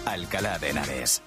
Alcalá de Henares.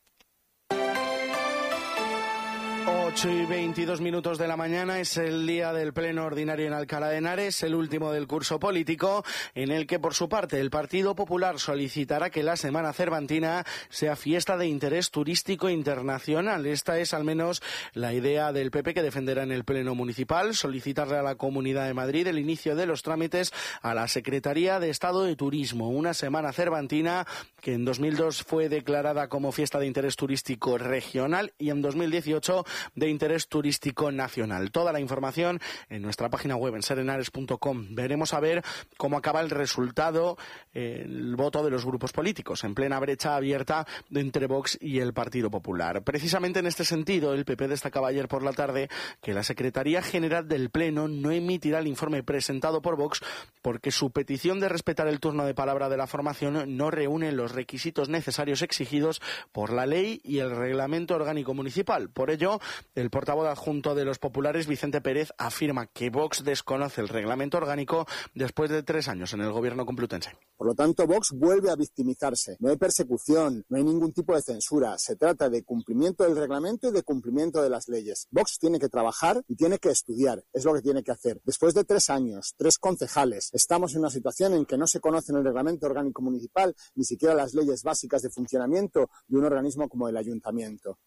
8:22 de la mañana es el día del pleno ordinario en Alcalá de Henares, el último del curso político, en el que por su parte el Partido Popular solicitará que la Semana Cervantina sea fiesta de interés turístico internacional. Esta es al menos la idea del PP, que defenderá en el pleno municipal, solicitarle a la Comunidad de Madrid el inicio de los trámites a la Secretaría de Estado de Turismo. Una Semana Cervantina que en 2002 fue declarada como fiesta de interés turístico regional y en 2018 de interés turístico nacional. Toda la información en nuestra página web en serenares.com. Veremos a ver cómo acaba el resultado, el voto de los grupos políticos, en plena brecha abierta entre Vox y el Partido Popular. Precisamente en este sentido, el PP destacaba ayer por la tarde que la Secretaría General del Pleno no emitirá el informe presentado por Vox porque su petición de respetar el turno de palabra de la formación no reúne los requisitos necesarios exigidos por la ley y el reglamento orgánico municipal. Por ello, el portavoz adjunto de los populares, Vicente Pérez, afirma que Vox desconoce el reglamento orgánico después de 3 años en el gobierno complutense. Por lo tanto, Vox vuelve a victimizarse. No hay persecución, no hay ningún tipo de censura. Se trata de cumplimiento del reglamento y de cumplimiento de las leyes. Vox tiene que trabajar y tiene que estudiar. Es lo que tiene que hacer. Después de 3 años, 3 concejales, estamos en una situación en que no se conocen el reglamento orgánico municipal, ni siquiera las leyes básicas de funcionamiento de un organismo como el ayuntamiento.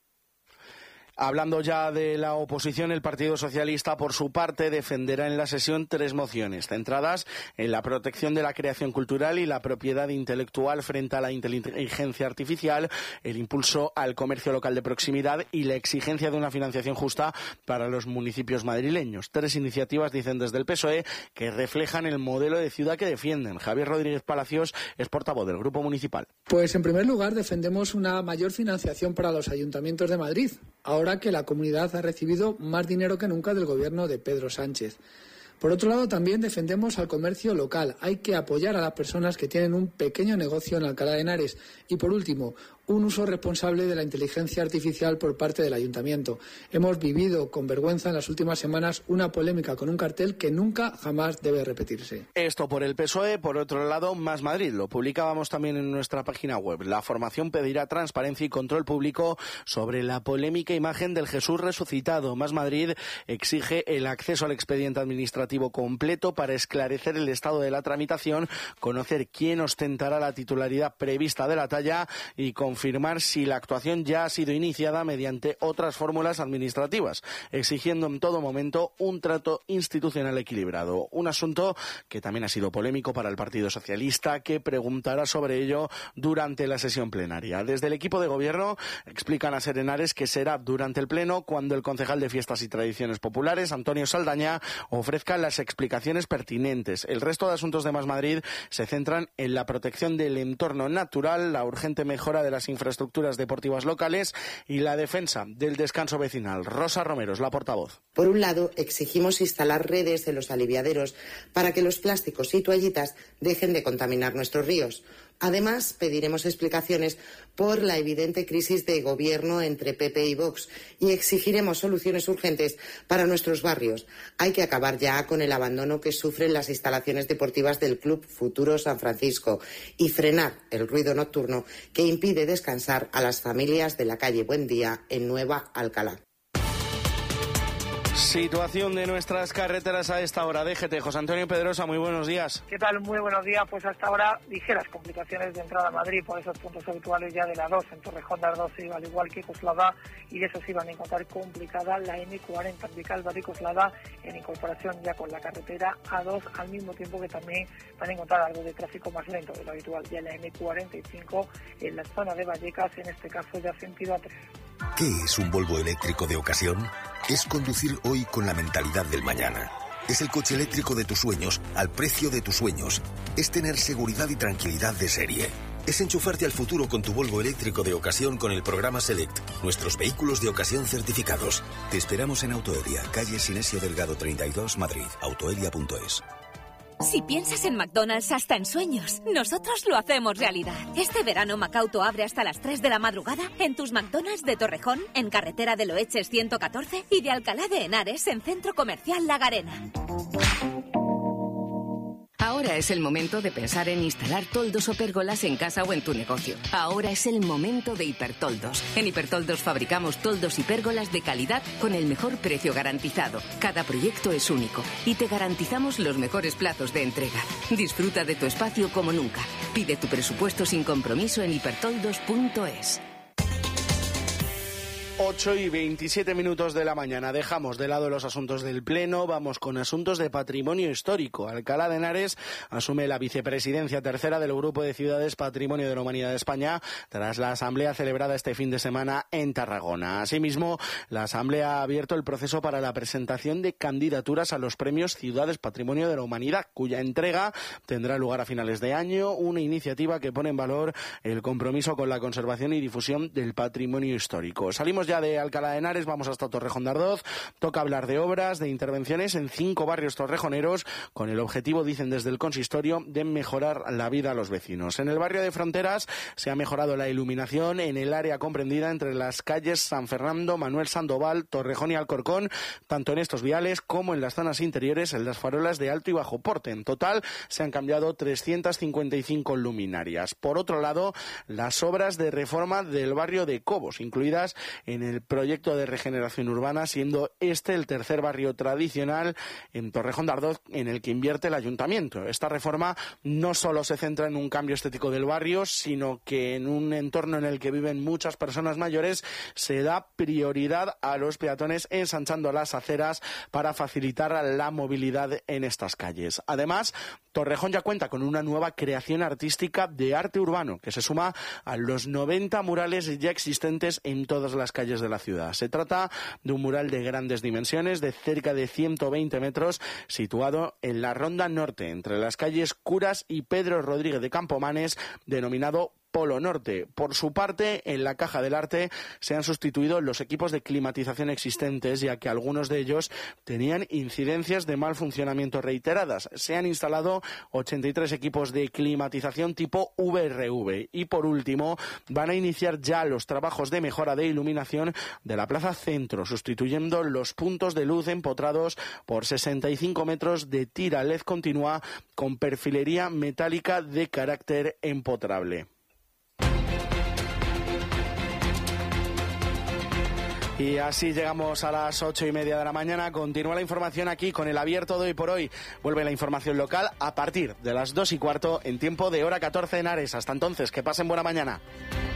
Hablando ya de la oposición, el Partido Socialista, por su parte, defenderá en la sesión 3 mociones centradas en la protección de la creación cultural y la propiedad intelectual frente a la inteligencia artificial, el impulso al comercio local de proximidad y la exigencia de una financiación justa para los municipios madrileños. 3 iniciativas, dicen desde el PSOE, que reflejan el modelo de ciudad que defienden. Javier Rodríguez Palacios es portavoz del Grupo Municipal. Pues en primer lugar defendemos una mayor financiación para los ayuntamientos de Madrid, ahora que la comunidad ha recibido más dinero que nunca del gobierno de Pedro Sánchez. Por otro lado, también defendemos al comercio local. Hay que apoyar a las personas que tienen un pequeño negocio en Alcalá de Henares. Y por último, un uso responsable de la inteligencia artificial por parte del ayuntamiento. Hemos vivido con vergüenza en las últimas semanas una polémica con un cartel que nunca jamás debe repetirse. Esto por el PSOE. Por otro lado, Más Madrid. Lo publicábamos también en nuestra página web. La formación pedirá transparencia y control público sobre la polémica imagen del Jesús resucitado. Más Madrid exige el acceso al expediente administrativo completo para esclarecer el estado de la tramitación, conocer quién ostentará la titularidad prevista de la talla y confirmar si la actuación ya ha sido iniciada mediante otras fórmulas administrativas, exigiendo en todo momento un trato institucional equilibrado. Un asunto que también ha sido polémico para el Partido Socialista, que preguntará sobre ello durante la sesión plenaria. Desde el equipo de gobierno explican a Serenares que será durante el pleno cuando el concejal de Fiestas y Tradiciones Populares, Antonio Saldaña, ofrezca las explicaciones pertinentes. El resto de asuntos de Más Madrid se centran en la protección del entorno natural, la urgente mejora de las infraestructuras deportivas locales y la defensa del descanso vecinal. Rosa Romero es la portavoz. Por un lado, exigimos instalar redes en los aliviaderos para que los plásticos y toallitas dejen de contaminar nuestros ríos. Además, pediremos explicaciones por la evidente crisis de gobierno entre PP y Vox y exigiremos soluciones urgentes para nuestros barrios. Hay que acabar ya con el abandono que sufren las instalaciones deportivas del Club Futuro San Francisco y frenar el ruido nocturno que impide descansar a las familias de la calle Buendía en Nueva Alcalá. Situación de nuestras carreteras a esta hora. DGT, José Antonio Pedrosa, muy buenos días. ¿Qué tal? Muy buenos días. Pues hasta ahora ligeras complicaciones de entrada a Madrid por esos puntos habituales ya de la 2. En Torrejón de Ardoz se iba al igual que Coslada y de eso se iban a encontrar complicada la M40 de Calva de Coslada en incorporación ya con la carretera A2, al mismo tiempo que también van a encontrar algo de tráfico más lento de lo habitual ya la M45 en la zona de Vallecas, en este caso ya sentido A3. ¿Qué es un Volvo eléctrico de ocasión? Es conducir hoy con la mentalidad del mañana. Es el coche eléctrico de tus sueños, al precio de tus sueños. Es tener seguridad y tranquilidad de serie. Es enchufarte al futuro con tu Volvo eléctrico de ocasión con el programa Select. Nuestros vehículos de ocasión certificados. Te esperamos en Autoelia, calle Sinesio Delgado 32, Madrid. Autoelia.es. Si piensas en McDonald's hasta en sueños, nosotros lo hacemos realidad. Este verano Macauto abre hasta las 3 de la madrugada en tus McDonald's de Torrejón, en carretera de Loeches 114 y de Alcalá de Henares en Centro Comercial La Garena. Ahora es el momento de pensar en instalar toldos o pérgolas en casa o en tu negocio. Ahora es el momento de Hipertoldos. En Hipertoldos fabricamos toldos y pérgolas de calidad con el mejor precio garantizado. Cada proyecto es único y te garantizamos los mejores plazos de entrega. Disfruta de tu espacio como nunca. Pide tu presupuesto sin compromiso en hipertoldos.es. 8:27 de la mañana. Dejamos de lado los asuntos del Pleno, vamos con asuntos de patrimonio histórico. Alcalá de Henares asume la vicepresidencia tercera del Grupo de Ciudades Patrimonio de la Humanidad de España tras la asamblea celebrada este fin de semana en Tarragona. Asimismo, la asamblea ha abierto el proceso para la presentación de candidaturas a los premios Ciudades Patrimonio de la Humanidad, cuya entrega tendrá lugar a finales de año, una iniciativa que pone en valor el compromiso con la conservación y difusión del patrimonio histórico. Salimos ya de Alcalá de Henares, vamos hasta Torrejón de Ardoz. Toca hablar de obras, de intervenciones en 5 barrios torrejoneros con el objetivo, dicen desde el consistorio, de mejorar la vida a los vecinos. En el barrio de Fronteras se ha mejorado la iluminación en el área comprendida entre las calles San Fernando, Manuel Sandoval, Torrejón y Alcorcón, tanto en estos viales como en las zonas interiores en las farolas de alto y bajo porte. En total se han cambiado 355 luminarias. Por otro lado, las obras de reforma del barrio de Cobos, incluidas en el proyecto de regeneración urbana, siendo este el tercer barrio tradicional en Torrejón de Ardoz en el que invierte el ayuntamiento. Esta reforma no solo se centra en un cambio estético del barrio, sino que en un entorno en el que viven muchas personas mayores se da prioridad a los peatones, ensanchando las aceras para facilitar la movilidad en estas calles. Además, Torrejón ya cuenta con una nueva creación artística de arte urbano que se suma a los 90 murales ya existentes en todas las calles de la ciudad. Se trata de un mural de grandes dimensiones, de cerca de 120 metros, situado en la Ronda Norte, entre las calles Curas y Pedro Rodríguez de Campomanes, denominado Polo Norte. Por su parte, en la Caja del Arte se han sustituido los equipos de climatización existentes, ya que algunos de ellos tenían incidencias de mal funcionamiento reiteradas. Se han instalado 83 equipos de climatización tipo VRV. Y por último, van a iniciar ya los trabajos de mejora de iluminación de la Plaza Centro, sustituyendo los puntos de luz empotrados por 65 metros de tira LED continua con perfilería metálica de carácter empotrable. Y así llegamos a las 8:30 de la mañana. Continúa la información aquí con el Abierto de Hoy por Hoy. Vuelve la información local a partir de las 2:15 en tiempo de hora 14 en Henares. Hasta entonces, que pasen buena mañana.